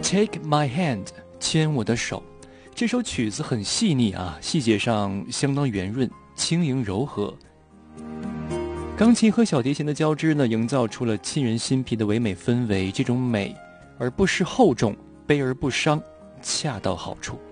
Take my hand， 牵我的手。这首曲子很细腻啊，细节上相当圆润，轻盈柔和。钢琴和小提琴的交织呢，营造出了沁人心脾的唯美氛围。这种美而不失厚重，悲而不伤，恰到好处。